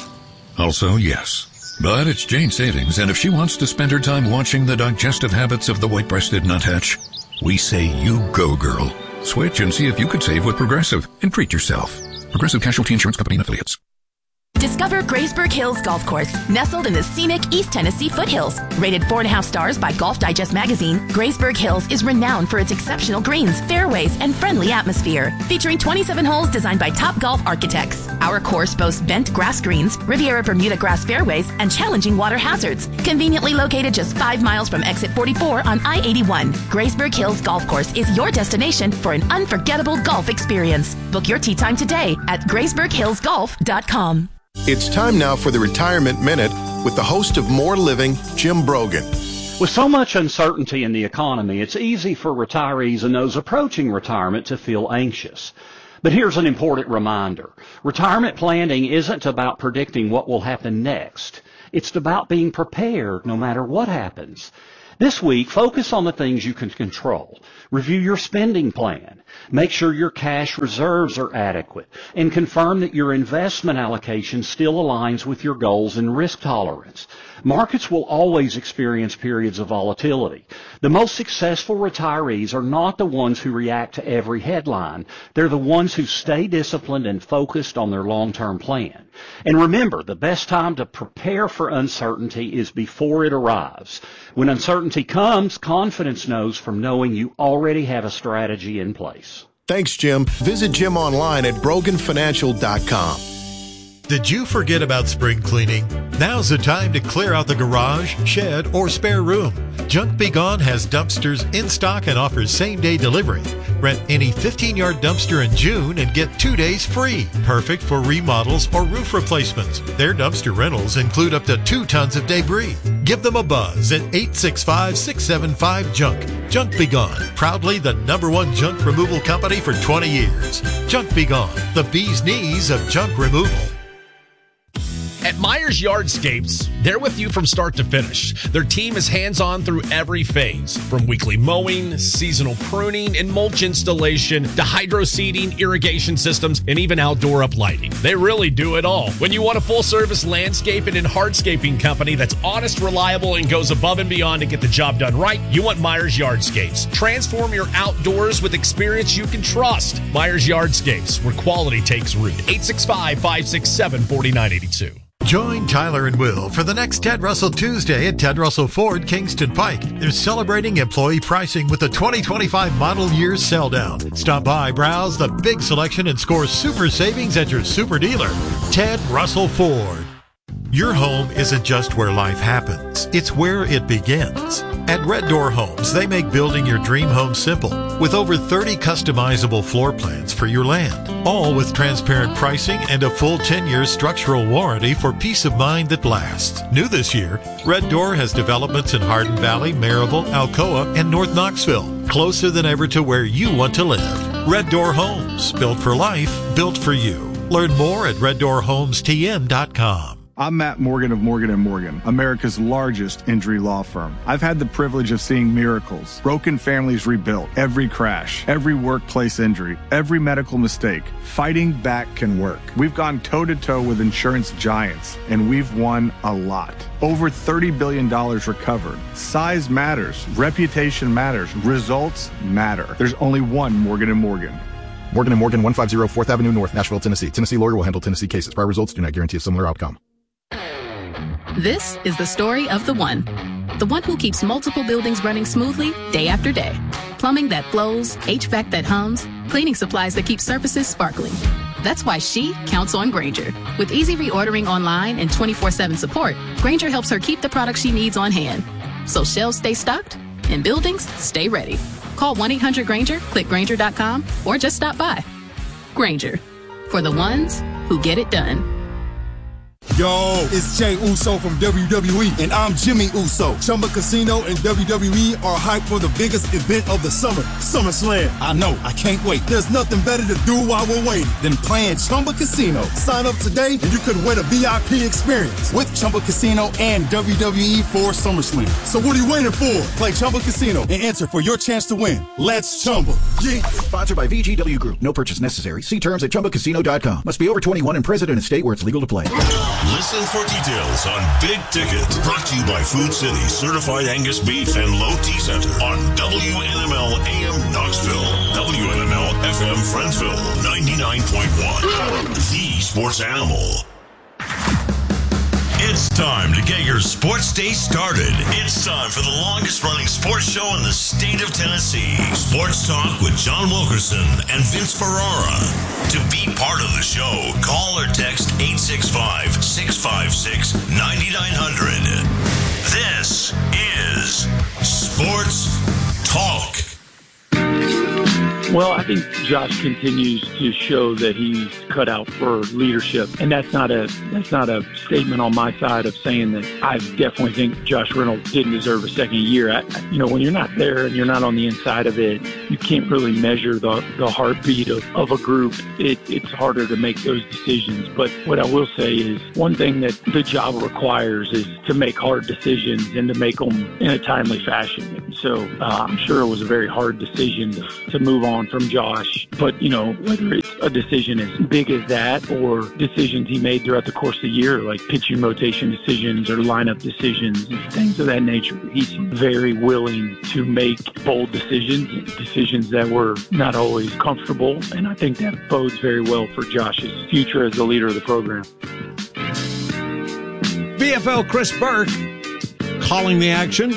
Also, yes. But it's Jane's savings, and if she wants to spend her time watching the digestive habits of the white-breasted nuthatch, we say you go, girl. Switch and see if you could save with Progressive and treat yourself. Progressive Casualty Insurance Company and Affiliates. Discover Graysburg Hills Golf Course, nestled in the scenic East Tennessee foothills. Rated four and a half stars by Golf Digest magazine, Graysburg Hills is renowned for its exceptional greens, fairways, and friendly atmosphere. Featuring twenty-seven holes designed by top golf architects. Our course boasts bent grass greens, Riviera Bermuda grass fairways, and challenging water hazards. Conveniently located just five miles from exit forty-four on I eighty-one, Graysburg Hills Golf Course is your destination for an unforgettable golf experience. Book your tee time today at graysburg hills golf dot com. It's time now for the Retirement Minute with the host of More Living, Jim Brogan. With so much uncertainty in the economy, it's easy for retirees and those approaching retirement to feel anxious. But here's an important reminder. Retirement planning isn't about predicting what will happen next. It's about being prepared no matter what happens. This week, focus on the things you can control. Review your spending plan. Make sure your cash reserves are adequate, and confirm that your investment allocation still aligns with your goals and risk tolerance. Markets will always experience periods of volatility. The most successful retirees are not the ones who react to every headline. They're the ones who stay disciplined and focused on their long-term plan. And remember, the best time to prepare for uncertainty is before it arrives. When uncertainty comes, confidence knows from knowing you already have a strategy in place. Thanks, Jim. Visit Jim online at brogan financial dot com. Did you forget about spring cleaning? Now's the time to clear out the garage, shed, or spare room. Junk Be Gone has dumpsters in stock and offers same-day delivery. Rent any fifteen-yard dumpster in June and get two days free. Perfect for remodels or roof replacements. Their dumpster rentals include up to two tons of debris. Give them a buzz at eight six five, six seven five, junk. Junk Be Gone, proudly the number one junk removal company for twenty years. Junk Be Gone, the bee's knees of junk removal. At Myers Yardscapes, they're with you from start to finish. Their team is hands-on through every phase, from weekly mowing, seasonal pruning, and mulch installation, to hydro seeding, irrigation systems, and even outdoor uplighting. They really do it all. When you want a full-service landscaping and hardscaping company that's honest, reliable, and goes above and beyond to get the job done right, you want Myers Yardscapes. Transform your outdoors with experience you can trust. Myers Yardscapes, where quality takes root. eight six five, five six seven, four nine eight two. Join Tyler and Will for the next Ted Russell Tuesday at Ted Russell Ford, Kingston Pike. They're celebrating employee pricing with the twenty twenty-five model year sell down. Stop by, browse the big selection, and score super savings at your super dealer, Ted Russell Ford. Your home isn't just where life happens, it's where it begins. At Red Door Homes, they make building your dream home simple with over thirty customizable floor plans for your land, all with transparent pricing and a full ten year structural warranty for peace of mind that lasts. New this year, Red Door has developments in Hardin Valley, Maryville, Alcoa, and North Knoxville, closer than ever to where you want to live. Red Door Homes, built for life, built for you. Learn more at red door homes t n dot com. I'm Matt Morgan of Morgan and Morgan, America's largest injury law firm. I've had the privilege of seeing miracles, broken families rebuilt, every crash, every workplace injury, every medical mistake. Fighting back can work. We've gone toe-to-toe with insurance giants, and we've won a lot. Over thirty billion dollars recovered. Size matters. Reputation matters. Results matter. There's only one Morgan and Morgan. Morgan and Morgan, one fifty fourth Avenue North, Nashville, Tennessee. Tennessee lawyer will handle Tennessee cases. Prior results do not guarantee a similar outcome. This is the story of the one. The one who keeps multiple buildings running smoothly day after day. Plumbing that flows, H V A C that hums, cleaning supplies that keep surfaces sparkling. That's why she counts on Grainger. With easy reordering online and twenty-four seven support, Grainger helps her keep the products she needs on hand. So shelves stay stocked and buildings stay ready. Call one eight hundred Grainger, click Grainger dot com, or just stop by. Grainger, for the ones who get it done. Yo, it's Jay Uso from W W E, and I'm Jimmy Uso. Chumba Casino and W W E are hyped for the biggest event of the summer, SummerSlam. I know, I can't wait. There's nothing better to do while we're waiting than playing Chumba Casino. Sign up today, and you could win a V I P experience with Chumba Casino and W W E for SummerSlam. So what are you waiting for? Play Chumba Casino and enter for your chance to win. Let's Chumba. Yeah. Sponsored by V G W Group. No purchase necessary. See terms at chumba casino dot com. Must be over twenty-one and present in a state where it's legal to play. Listen for details on Big Ticket. Brought to you by Food City, Certified Angus Beef and Low T Center on W N M L A M Knoxville, W N M L F M Friendsville, ninety-nine point one. The Sports Animal. It's time to get your sports day started. It's time for the longest running sports show in the state of Tennessee. Sports Talk with John Wilkerson and Vince Ferrara. To be part of the show, call or text eight six five, six five six, nine nine zero zero. This is Sports Talk. Well, I think Josh continues to show that he's cut out for leadership, and that's not a that's not a statement on my side of saying that I definitely think Josh Reynolds didn't deserve a second year. I, you know, when you're not there and you're not on the inside of it, you can't really measure the, the heartbeat of, of a group. It, it's harder to make those decisions. But what I will say is one thing that the job requires is to make hard decisions and to make them in a timely fashion. And so uh, I'm sure it was a very hard decision to, to move on from Josh, but you know, whether it's a decision as big as that or decisions he made throughout the course of the year, like pitching rotation decisions or lineup decisions and things of that nature, he's very willing to make bold decisions, decisions that were not always comfortable, and I think that bodes very well for Josh's future as the leader of the program. V F L Chris Burke calling the action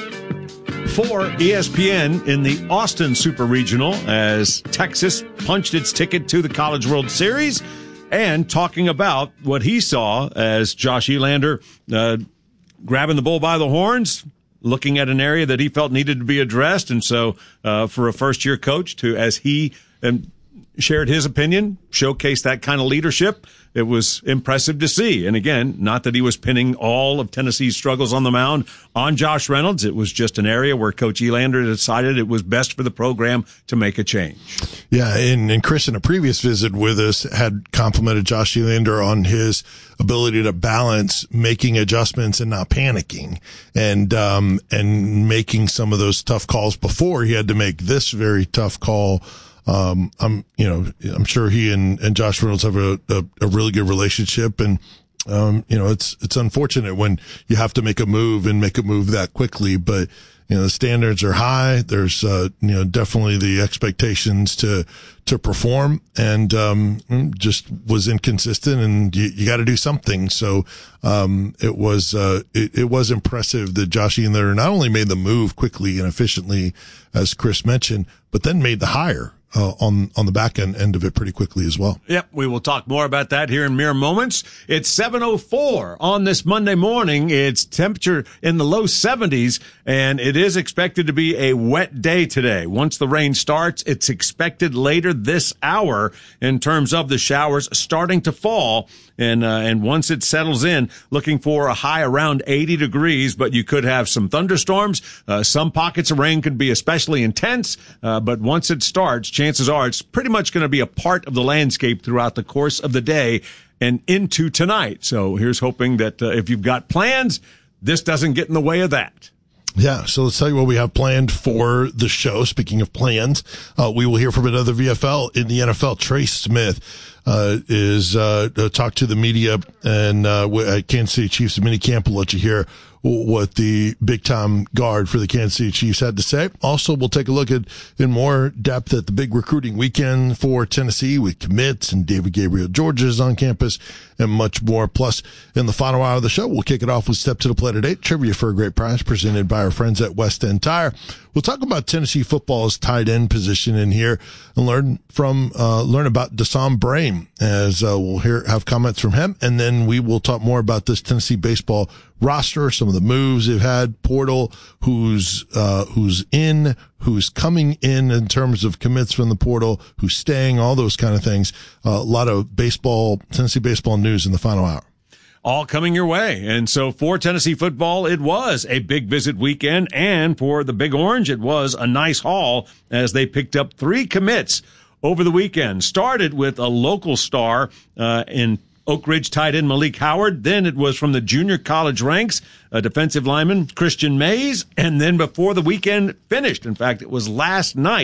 for E S P N in the Austin Super Regional as Texas punched its ticket to the College World Series, and talking about what he saw as Josh Elander uh, grabbing the bull by the horns, looking at an area that he felt needed to be addressed. And so uh, for a first-year coach to, as he um, shared his opinion, showcase that kind of leadership, it was impressive to see. And again, not that he was pinning all of Tennessee's struggles on the mound on Josh Reynolds. It was just an area where Coach Elander decided it was best for the program to make a change. Yeah, and, and Chris, in a previous visit with us, had complimented Josh Elander on his ability to balance making adjustments and not panicking, and um, and making some of those tough calls before he had to make this very tough call. Um, I'm, you know, I'm sure he and, and Josh Reynolds have a, a, a really good relationship, and, um, you know, it's, it's unfortunate when you have to make a move and make a move that quickly, but, you know, the standards are high. There's, uh, you know, definitely the expectations to, to perform, and, um, just was inconsistent, and you, you got to do something. So, um, it was, uh, it, it was impressive that Josh Elander not only made the move quickly and efficiently, as Chris mentioned, but then made the hire. Uh, on, on the back end, end of it pretty quickly as well. Yep, we will talk more about that here in mere moments. It's seven oh four on this Monday morning. It's temperature in the low seventies, and it is expected to be a wet day today. Once the rain starts, it's expected later this hour in terms of the showers starting to fall. And, uh, and once it settles in, looking for a high around eighty degrees, but you could have some thunderstorms. Uh, some pockets of rain could be especially intense. Uh, but once it starts, chances are it's pretty much going to be a part of the landscape throughout the course of the day and into tonight. So here's hoping that uh, if you've got plans, this doesn't get in the way of that. Yeah, so let's tell you what we have planned for the show. Speaking of plans, uh, we will hear from another V F L in the N F L. Trey Smith uh, is uh, uh talk to the media and uh, at Kansas City Chiefs minicamp. We'll let you hear what the big-time guard for the Kansas City Chiefs had to say. Also, we'll take a look at in more depth at the big recruiting weekend for Tennessee with commits, and David Gabriel George is on campus, and much more. Plus, in the final hour of the show, we'll kick it off with Step to the Plate at eight, trivia for a great prize presented by our friends at West End Tire. We'll talk about Tennessee football's tight end position in here and learn from uh, learn about Deshaun Brain, as uh, we'll hear have comments from him, and then we will talk more about this Tennessee baseball roster, some of the moves they've had, portal, who's uh, who's in, who's coming in in terms of commits from the portal, who's staying, all those kind of things. Uh, a lot of baseball, Tennessee baseball news in the final hour. All coming your way. And so for Tennessee football, it was a big visit weekend. And for the Big Orange, it was a nice haul as they picked up three commits over the weekend. Started with a local star uh, in Oak Ridge tight end Malik Howard. Then it was from the junior college ranks, a defensive lineman, Christian Mays. And then before the weekend finished, in fact, it was last night,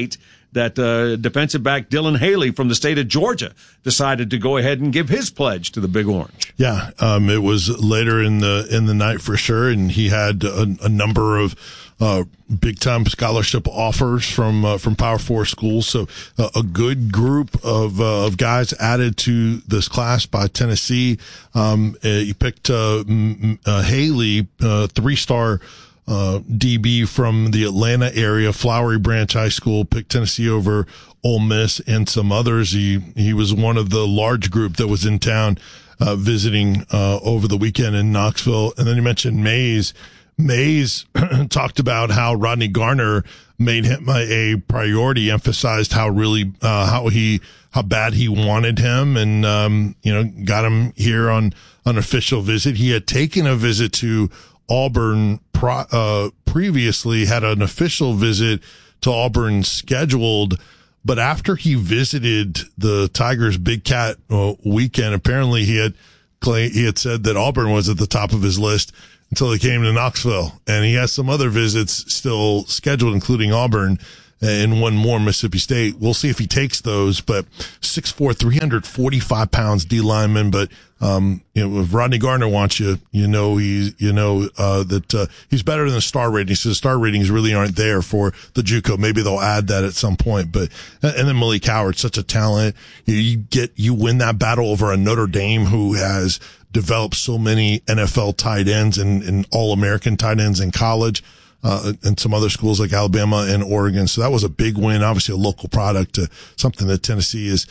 that uh, defensive back Dylan Haley from the state of Georgia decided to go ahead and give his pledge to the Big Orange. Yeah, um, it was later in the in the night for sure, and he had a, a number of uh, big time scholarship offers from uh, from Power Four schools. So uh, a good group of uh, of guys added to this class by Tennessee. Um, uh, you picked uh, uh, Haley, uh, three star. Uh, D B from the Atlanta area, Flowery Branch High School, picked Tennessee over Ole Miss and some others. He he was one of the large group that was in town uh, visiting uh, over the weekend in Knoxville. And then you mentioned Mays. Mays talked about how Rodney Garner made him a, a priority, emphasized how really uh, how he how bad he wanted him, and um, you know got him here on an official visit. He had taken a visit to Auburn pro, uh, previously, had an official visit to Auburn scheduled, but after he visited the Tigers Big Cat uh, weekend, apparently he had he had said that Auburn was at the top of his list until he came to Knoxville, and he has some other visits still scheduled, including Auburn and one more, Mississippi State. We'll see if he takes those, but six foot four, three hundred forty-five pounds D lineman. But, um, you know, if Rodney Garner wants you, you know, he, you know, uh, that, uh, he's better than the star rating. He says star ratings really aren't there for the JUCO. Maybe they'll add that at some point, but, and then Malik Howard, such a talent. You, you get, you win that battle over a Notre Dame who has developed so many N F L tight ends and, and all-American tight ends in college. Uh, and some other schools like Alabama and Oregon. So that was a big win, obviously a local product, uh, something that Tennessee is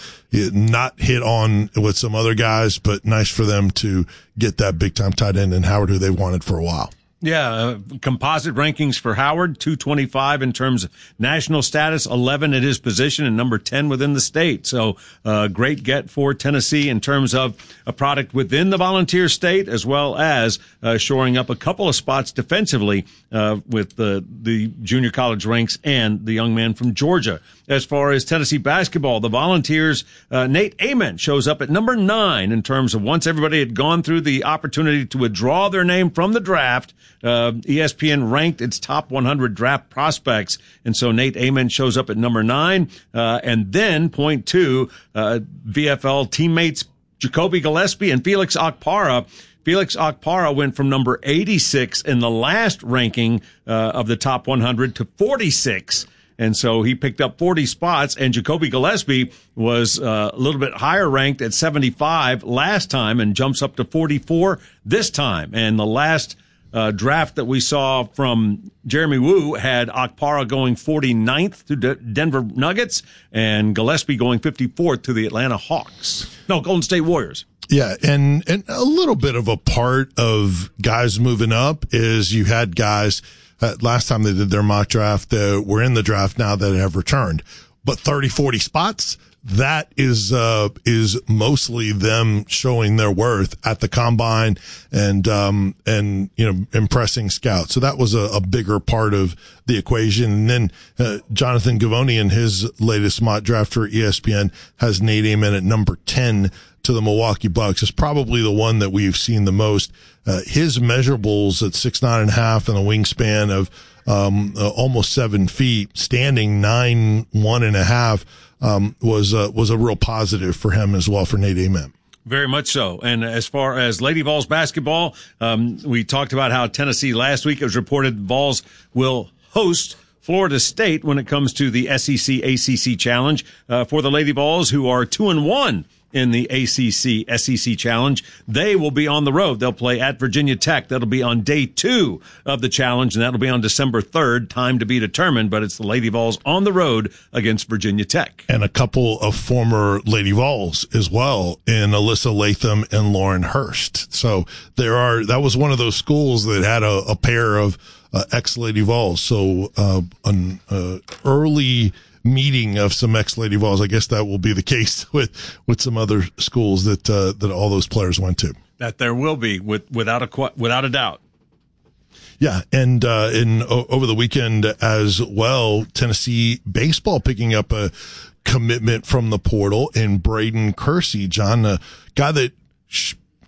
not hit on with some other guys, but nice for them to get that big time tight end in Howard who they wanted for a while. Yeah, uh, composite rankings for Howard, two twenty-five in terms of national status, eleven at his position, and number ten within the state. So, uh, great get for Tennessee in terms of a product within the Volunteer state, as well as uh, shoring up a couple of spots defensively uh, with the, the junior college ranks and the young man from Georgia. As far as Tennessee basketball, the Volunteers, uh, Nate Ament shows up at number nine in terms of once everybody had gone through the opportunity to withdraw their name from the draft. Uh, E S P N ranked its top one hundred draft prospects, and so Nate Ament shows up at number nine. Uh, and then, point two, uh, V F L teammates Jacoby Gillespie and Felix Okpara. Felix Okpara went from number eighty-six in the last ranking uh, of the top one hundred to forty-six. And so he picked up forty spots, and Jacoby Gillespie was uh, a little bit higher ranked at seventy-five last time and jumps up to forty-four this time. And the last Uh, draft that we saw from Jeremy Wu had Okpara going forty-ninth to D- Denver Nuggets and Gillespie going fifty-fourth to the Atlanta Hawks. No, Golden State Warriors. Yeah, and, and a little bit of a part of guys moving up is you had guys uh, last time they did their mock draft that were in the draft now that have returned. But thirty, forty spots, that is, uh, is mostly them showing their worth at the combine and, um, and, you know, impressing scouts. So that was a, a bigger part of the equation. And then, uh, Jonathan Givony in his latest mock draft for E S P N has Nate Ament at number ten to the Milwaukee Bucks. It's probably the one that we've seen the most. Uh, his measurables at six, nine and a half and a wingspan of, um, uh, almost seven feet, standing nine, one and a half. Um, was, uh, was a real positive for him as well, for Nate Ament. Very much so. And as far as Lady Vols basketball, um, we talked about how Tennessee last week, it was reported Vols will host Florida State when it comes to the S E C A C C Challenge, uh, for the Lady Vols, who are two and one in the A C C S E C Challenge. They will be on the road. They'll play at Virginia Tech. That'll be on day two of the challenge, and that'll be on December third, time to be determined, but it's the Lady Vols on the road against Virginia Tech. And a couple of former Lady Vols as well in Alyssa Latham and Lauren Hurst. So there are, that was one of those schools that had a, a pair of uh, ex-Lady Vols. So uh, an uh, early meeting of some ex-Lady Vols. I guess that will be the case with, with some other schools that, uh, that all those players went to. That there will be, with, without a, without a doubt. Yeah. And, uh, in, o- over the weekend as well, Tennessee baseball picking up a commitment from the portal in Braden Kersey, John, a guy that sh-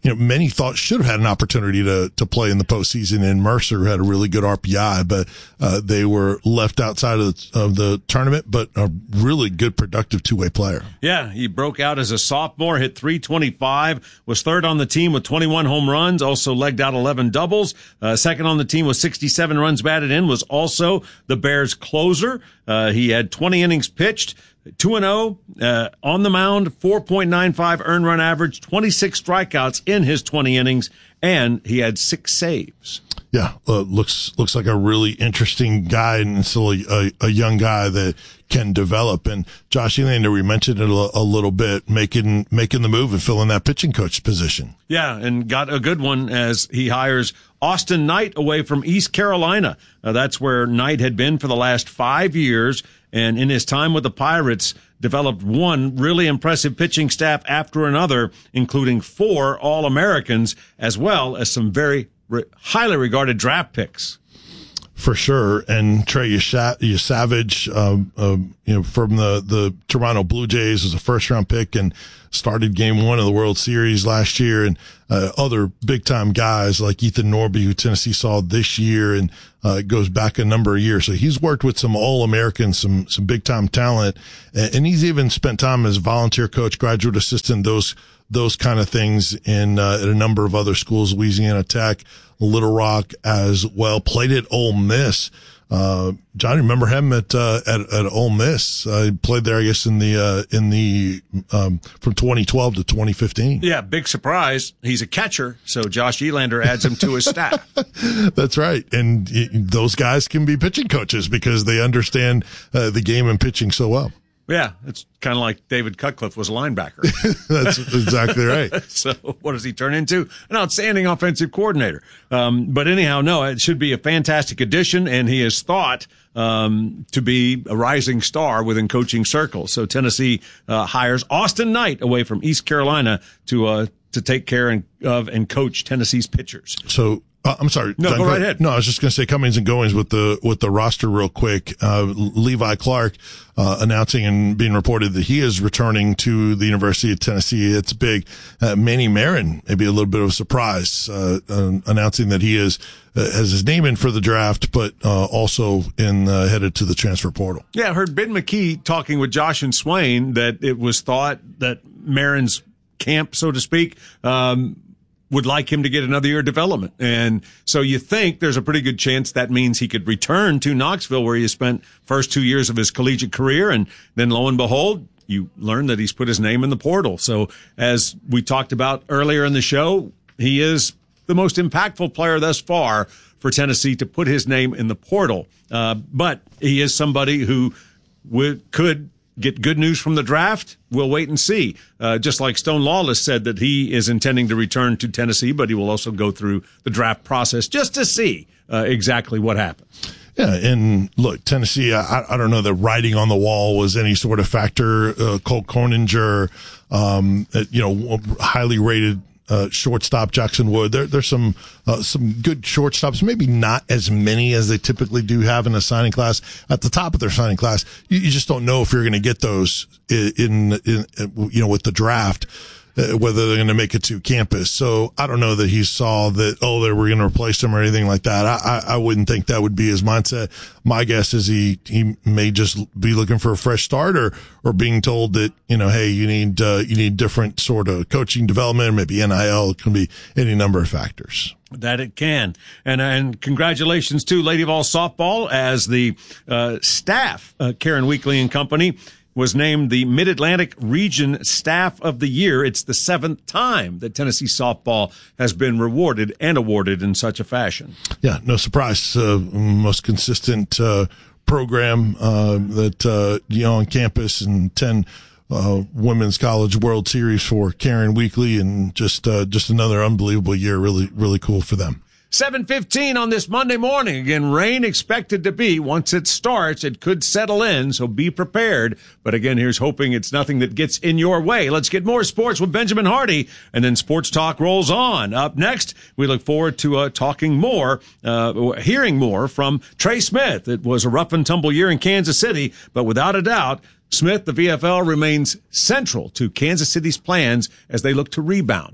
you know, many thought should have had an opportunity to, to play in the postseason, and Mercer, who had a really good R P I, but, uh, they were left outside of the, of the tournament, but a really good, productive two-way player. Yeah, he broke out as a sophomore, hit three twenty-five, was third on the team with twenty-one home runs, also legged out eleven doubles. Uh, second on the team with sixty-seven runs batted in, was also the Bears' closer. Uh, he had twenty innings pitched, two and oh, uh, on the mound, four point nine five earned run average, twenty-six strikeouts in his twenty innings, and he had six saves. Yeah, uh, looks looks like a really interesting guy, and still a, a, a young guy that can develop. And Josh Elander, we mentioned it a, a little bit, making making the move and filling that pitching coach position. Yeah, and got a good one as he hires Austin Knight away from East Carolina. Uh, that's where Knight had been for the last five years, and in his time with the Pirates, developed one really impressive pitching staff after another, including four All-Americans, as well as some very re- highly regarded draft picks. For sure. And Trey Yesavage, um, uh, you know, from the, the Toronto Blue Jays, was a first round pick and started game one of the World Series last year. And, uh, other big time guys like Ethan Norby, who Tennessee saw this year, and, uh, goes back a number of years. So he's worked with some All-Americans, some, some big time talent. And he's even spent time as volunteer coach, graduate assistant, those, those kind of things in, uh, at a number of other schools, Louisiana Tech, Little Rock as well. Played at Ole Miss. Uh, John, remember him at, uh, at, at Ole Miss? Uh, he played there, I guess, in the, uh, in the, um, from twenty twelve to twenty fifteen. Yeah, big surprise. He's a catcher, so Josh Elander adds him to his staff. That's right. And it, those guys can be pitching coaches because they understand, uh, the game and pitching so well. Yeah, it's kind of like David Cutcliffe was a linebacker. That's exactly right. So what does he turn into? An outstanding offensive coordinator. Um, but anyhow, no, it should be a fantastic addition, and he is thought um, to be a rising star within coaching circles. So Tennessee uh, hires Austin Knight away from East Carolina to uh, to take care and, of and coach Tennessee's pitchers. So. Uh, I'm sorry. No, John, go right ahead. No, I was just going to say comings and goings with the with the roster real quick. Uh, Levi Clark uh, announcing and being reported that he is returning to the University of Tennessee. It's big. Uh, Manny Marin, maybe a little bit of a surprise, uh, uh, announcing that he is uh, has his name in for the draft, but uh, also in uh, headed to the transfer portal. Yeah, I heard Ben McKee talking with Josh and Swain that it was thought that Marin's camp, so to speak, um, would like him to get another year of development. And so you think there's a pretty good chance that means he could return to Knoxville, where he spent first two years of his collegiate career. And then lo and behold, you learn that he's put his name in the portal. So as we talked about earlier in the show, he is the most impactful player thus far for Tennessee to put his name in the portal. Uh, but he is somebody who would, could get good news from the draft. We'll wait and see. Uh, just like Stone Lawless said that he is intending to return to Tennessee, but he will also go through the draft process just to see uh, exactly what happens. Yeah, and look, Tennessee, I, I don't know that writing on the wall was any sort of factor. Uh, Colt Corninger, um, you know, highly rated Uh, shortstop Jackson Wood. There, there's some uh, some good shortstops, maybe not as many as they typically do have in a signing class. At the top of their signing class, you, you just don't know if you're going to get those in, in, in, you know, with the draft, uh, whether they're going to make it to campus. So I don't know that he saw that, oh, they were going to replace him or anything like that. I, I, I wouldn't think that would be his mindset. My guess is he, he may just be looking for a fresh start, or, or being told that, you know, hey, you need, uh, you need different sort of coaching development, maybe N I L. It can be any number of factors. That it can. And, and congratulations to Lady Vol Softball as the, uh, staff, uh, Karen Weekly and Company, was named the Mid-Atlantic Region Staff of the Year. It's the seventh time that Tennessee softball has been rewarded and awarded in such a fashion. Yeah, no surprise. Uh, most consistent uh, program uh, that uh, you know on campus, and ten uh, Women's College World Series for Karen Weekly, and just uh, just another unbelievable year. Really, really cool for them. seven fifteen on this Monday morning. Again, rain expected to be. Once it starts, it could settle in, so be prepared. But again, here's hoping it's nothing that gets in your way. Let's get more sports with Benjamin Hardy, and then Sports Talk rolls on. Up next, we look forward to uh, talking more, uh, hearing more from Trey Smith. It was a rough and tumble year in Kansas City, but without a doubt, Smith, the V F L, remains central to Kansas City's plans as they look to rebound.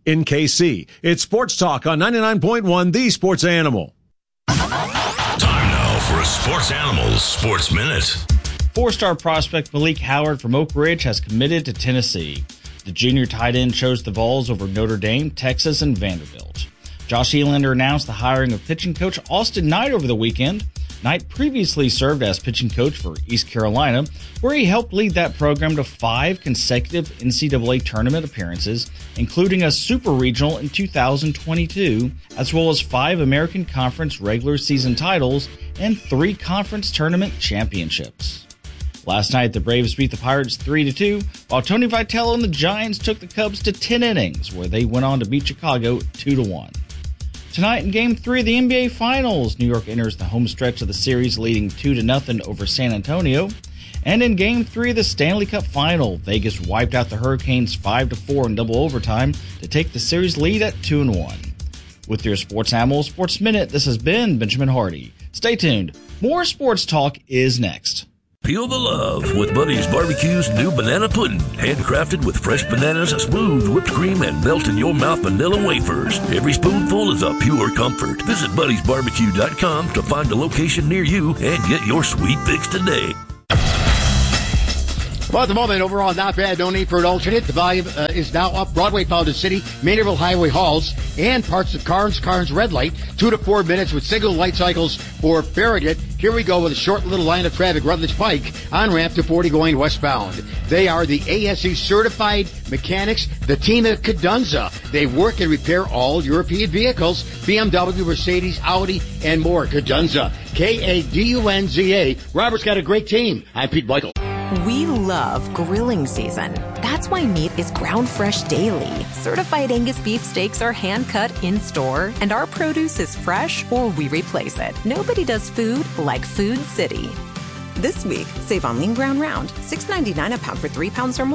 in K C. It's Sports Talk on ninety-nine point one, The Sports Animal. Time now for a Sports Animals Sports Minute. Four-star prospect Malik Howard from Oak Ridge has committed to Tennessee. The junior tight end chose the Vols over Notre Dame, Texas, and Vanderbilt. Josh Elander announced the hiring of pitching coach Austin Knight over the weekend. Knight previously served as pitching coach for East Carolina, where he helped lead that program to five consecutive N C double A tournament appearances, including a Super Regional in two thousand twenty-two, as well as five American Conference regular season titles and three conference tournament championships. Last night, the Braves beat the Pirates three to two, while Tony Vitello and the Giants took the Cubs to ten innings, where they went on to beat Chicago two to one. Tonight in Game three of the N B A Finals, New York enters the home stretch of the series leading two to nothing over San Antonio. And in Game three of the Stanley Cup Final, Vegas wiped out the Hurricanes five to four in double overtime to take the series lead at two and one. With your Sports Animal Sports Minute, this has been Benjamin Hardy. Stay tuned. More sports talk is next. Feel the love with Buddy's Barbecue's new banana pudding. Handcrafted with fresh bananas, smooth whipped cream, and melt-in-your-mouth vanilla wafers. Every spoonful is a pure comfort. Visit Buddy's Barbecue dot com to find a location near you and get your sweet fix today. Well, at the moment, overall, not bad. No need for an alternate. The volume uh, is now up. Broadway, Fountain City, Maynardville Highway Halls, and parts of Carnes, Carnes Red Light. Two to four minutes with single light cycles for Farragut. Here we go with a short little line of traffic. Rutledge Pike on ramp to forty going westbound. They are the A S E certified mechanics, the team at Cadunza. They work and repair all European vehicles, B M W, Mercedes, Audi, and more. Cadunza, K A D U N Z A. Robert's got a great team. I'm Pete Michael. We love grilling season. That's why meat is ground fresh daily. Certified Angus beef steaks are hand cut in store, and our produce is fresh or we replace it. Nobody does food like Food City. This week, save on lean ground round, six ninety-nine a pound for three pounds or more.